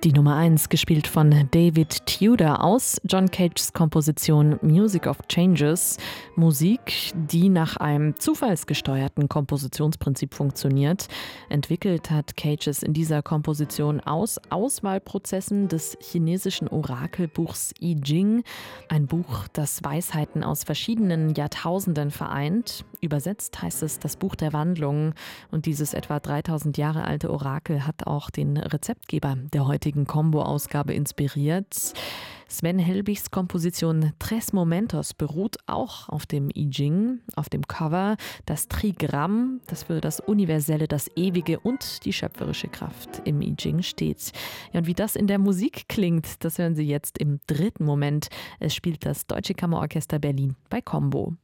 Die Nummer 1, gespielt von David Tudor aus John Cages Komposition Music of Changes. Musik, die nach einem zufallsgesteuerten Kompositionsprinzip funktioniert. Entwickelt hat Cages in dieser Komposition aus Auswahlprozessen des chinesischen Orakelbuchs I Ching. Ein Buch, das Weisheiten aus verschiedenen Jahrtausenden vereint. Übersetzt heißt es das Buch der Wandlungen. Und dieses etwa 3000 Jahre alte Orakel hat auch den Rezeptgeber der heutigen Combo-Ausgabe inspiriert. Sven Helbigs Komposition Tres Momentos beruht auch auf dem I Ching. Auf dem Cover das Trigramm, das für das Universelle, das Ewige und die schöpferische Kraft im I Ching steht. Ja, und wie das in der Musik klingt, das hören Sie jetzt im dritten Moment. Es spielt das Deutsche Kammerorchester Berlin bei Combo.